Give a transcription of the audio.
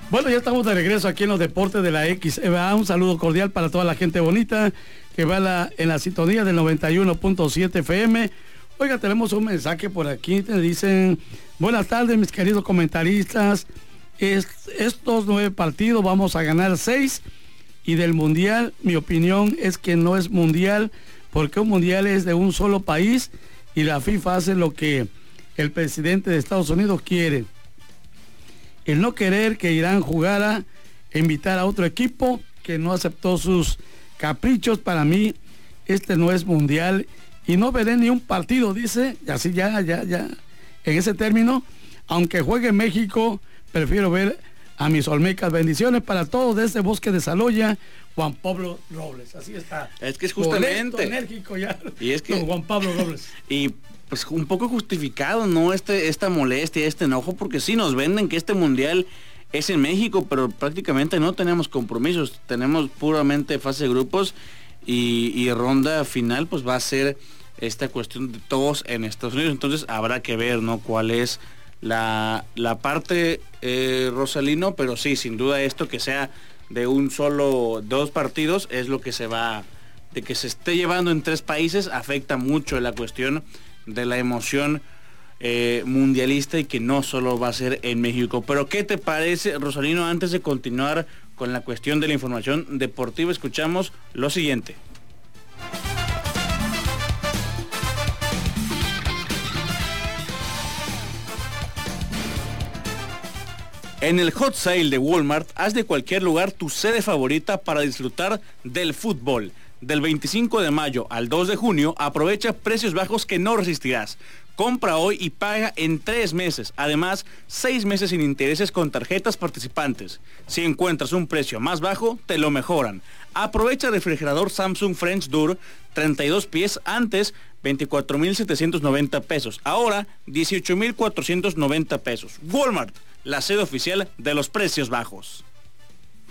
Bueno, ya estamos de regreso aquí en los deportes de la XEBA. Un saludo cordial para toda la gente bonita que va en la sintonía del 91.7 FM. Oiga, tenemos un mensaje por aquí. Te dicen, buenas tardes, mis queridos comentaristas. Estos 9 partidos vamos a ganar 6. Y del mundial, mi opinión es que no es mundial, porque un mundial es de un solo país y la FIFA hace lo que el presidente de Estados Unidos quiere. El no querer que Irán jugara e invitar a otro equipo que no aceptó sus caprichos, para mí este no es mundial y no veré ni un partido, dice, y así ya, en ese término, aunque juegue México, prefiero ver a mis Olmecas. Bendiciones para todos desde Bosque de Saloya, Juan Pablo Robles. Así está. Es que es justamente molesto, enérgico ya. Y es que don Juan Pablo Robles. Y pues un poco justificado, ¿no? Esta molestia, este enojo, porque sí nos venden que este mundial es en México, pero prácticamente no tenemos compromisos, tenemos puramente fase de grupos y ronda final, pues va a ser esta cuestión de todos en Estados Unidos. Entonces habrá que ver, ¿no? Cuál es la parte, Rosalino, pero sí, sin duda esto que sea de dos partidos es lo que se va, de que se esté llevando en 3 países, afecta mucho la cuestión de la emoción mundialista y que no solo va a ser en México. Pero ¿qué te parece, Rosalino? Antes de continuar con la cuestión de la información deportiva, escuchamos lo siguiente. En el Hot Sale de Walmart, haz de cualquier lugar tu sede favorita para disfrutar del fútbol. Del 25 de mayo al 2 de junio, aprovecha precios bajos que no resistirás. Compra hoy y paga en 3 meses. Además, 6 meses sin intereses con tarjetas participantes. Si encuentras un precio más bajo, te lo mejoran. Aprovecha el refrigerador Samsung French Door 32 pies, antes 24,790 pesos. Ahora 18,490 pesos. Walmart, la sede oficial de los precios bajos.